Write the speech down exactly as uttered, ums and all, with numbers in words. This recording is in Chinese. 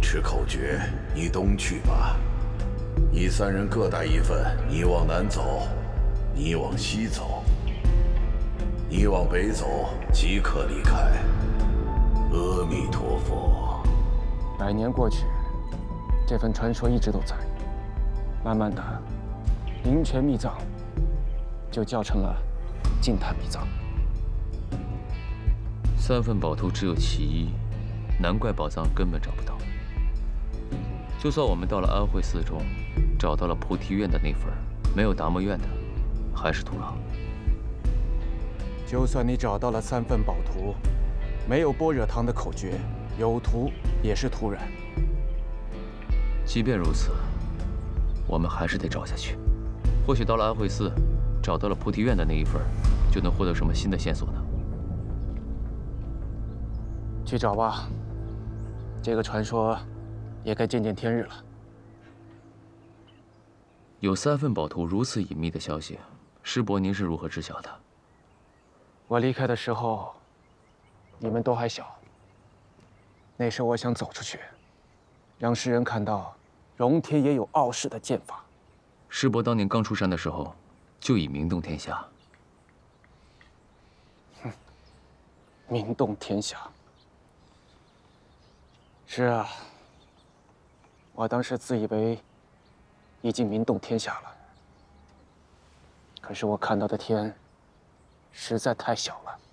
持口诀，你东去吧。你三人各带一份，你往南走，你往西走，你往北走，即刻离开。阿弥陀佛。 百年过去，这份传说一直都在。慢慢的，灵泉秘藏就叫成了净坛秘藏。 三份宝图只有其一，难怪宝藏根本找不到。就算我们到了安慧寺中，找到了菩提院的那份，没有达摩院的，还是徒劳。 就算你找到了三份宝图，没有般若堂的口诀，有图也是徒然。 即便如此，我们还是得找下去。或许到了安慧寺，找到了菩提院的那一份，就能获得什么新的线索呢？ 去找吧，这个传说也该见见天日了。 有三份宝图如此隐秘的消息，师伯您是如何知晓的？ 我离开的时候，你们都还小。那时我想走出去，让世人看到荣天也有傲世的剑法。 师伯当年刚出山的时候，就已名动天下。 哼，名动天下。是啊，我当时自以为已经名动天下了，可是我看到的天实在太小了。